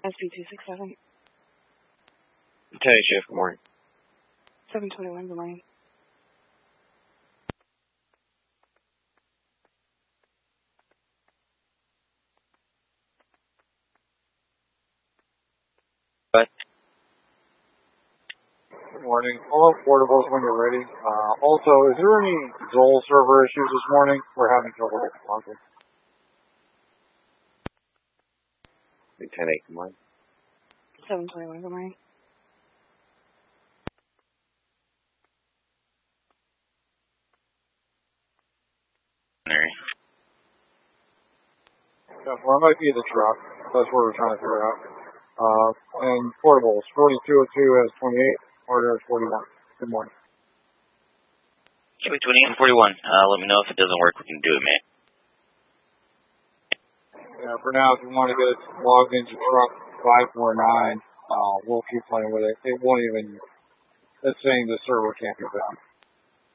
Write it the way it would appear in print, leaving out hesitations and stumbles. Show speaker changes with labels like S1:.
S1: SP267.
S2: Lieutenant Shift, good morning.
S1: 721, good morning.
S2: What?
S3: Good morning. All portables when you're ready. Also, is there any Zoll server issues this morning? We're having trouble with the console.
S2: Lieutenant, good morning.
S1: 721, good morning.
S3: Yeah, well, it might be the truck. That's what we're trying to figure out. And portables, 4202 has 28, order has 41. Good morning.
S4: Give me 28 and 41. Let me know if it doesn't work. We can do it, man.
S3: Yeah, for now, if you want to get it logged into truck 549, we'll keep playing with it. It won't even, it's saying the server can't be found.